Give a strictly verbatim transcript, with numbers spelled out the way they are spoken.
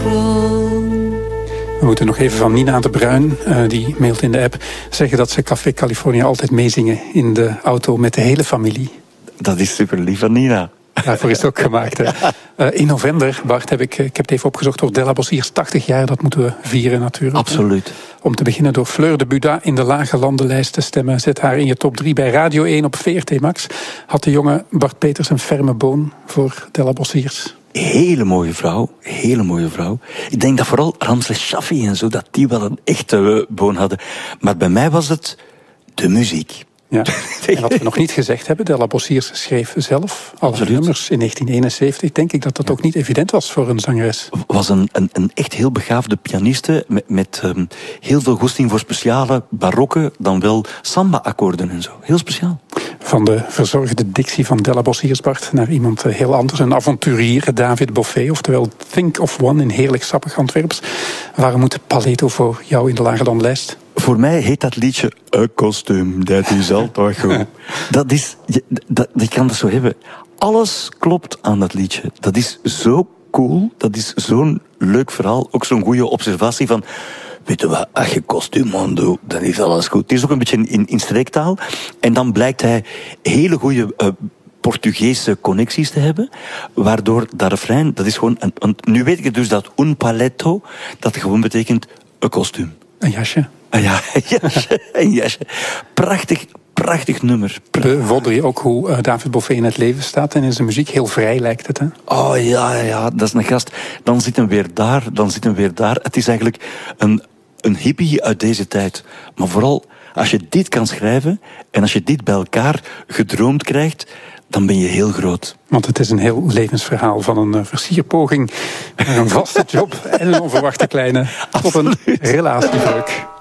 sprong. We moeten nog even van Nina de Bruin, uh, die mailt in de app, zeggen dat ze Café California altijd meezingen in de auto met de hele familie. Dat is super lief van Nina. Daarvoor is het ook gemaakt. Hè. Uh, in november, Bart, heb ik, ik heb het even opgezocht, door Della Bossiers tachtig jaar. Dat moeten we vieren natuurlijk. Absoluut. Hè. Om te beginnen door Fleur de Buda in de lage landenlijst te stemmen. Zet haar in je top drie bij Radio één op V R T Max. Had de jonge Bart Peters een ferme boon voor Della Bossiers? Hele mooie vrouw, hele mooie vrouw. Ik denk dat vooral Ramses Shaffi en zo, dat die wel een echte boon hadden. Maar bij mij was het de muziek. Ja. En wat we nog niet gezegd hebben, Della Bossiers schreef zelf alle Absoluut. nummers in negentien eenenzeventig. Denk ik dat dat ook niet evident was voor een zangeres. Was een, een, een echt heel begaafde pianiste met, met um, heel veel goesting voor speciale barokke, dan wel samba-akkoorden en zo. Heel speciaal. Van de verzorgde dictie van Della Bossiers, Bart, naar iemand heel anders. Een avonturier, David Boffé, oftewel Think of One in heerlijk sappig Antwerps. Waarom moet Paleto voor jou in de lage landlijst? Voor mij heet dat liedje een kostuum, dat is altijd goed. Dat is, je, dat, je kan dat zo hebben. Alles klopt aan dat liedje. Dat is zo cool, dat is zo'n leuk verhaal. Ook zo'n goede observatie van, weet je wat, als je kostuum aan doet, dan is alles goed. Het is ook een beetje in, in streektaal. En dan blijkt hij hele goede uh, Portugese connecties te hebben, waardoor dat refrein, dat is gewoon, een, een, nu weet ik dus dat un paletto, dat gewoon betekent een kostuum. Een jasje. Ah ja, een jasje, een jasje. Prachtig, prachtig nummer. Bewonder je ook hoe uh, David Boffé in het leven staat en in zijn muziek? Heel vrij lijkt het, hè? Oh ja, ja, dat is een gast. Dan zit hem weer daar, dan zit hem weer daar. Het is eigenlijk een, een hippie uit deze tijd. Maar vooral, als je dit kan schrijven en als je dit bij elkaar gedroomd krijgt, dan ben je heel groot. Want het is een heel levensverhaal van een uh, versierpoging naar een vaste job en een onverwachte kleine tot een relatiebreuk.